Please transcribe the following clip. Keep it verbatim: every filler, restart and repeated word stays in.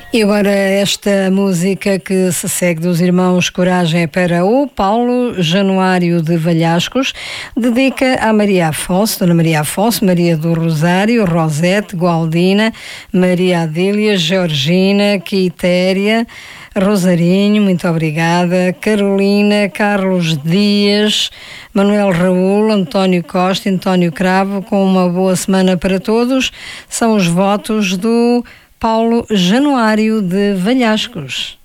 E agora esta música que se segue dos irmãos Coragem é para o Paulo Januário de Valhascos, dedica a Maria Afonso, Dona Maria Afonso, Maria do Rosário, Rosete, Gualdina, Maria Adília, Georgina, Quitéria, Rosarinho, muito obrigada, Carolina, Carlos Dias, Manuel Raul, António Costa, António Cravo, com uma boa semana para todos. São os votos do Paulo Januário de Valhascos.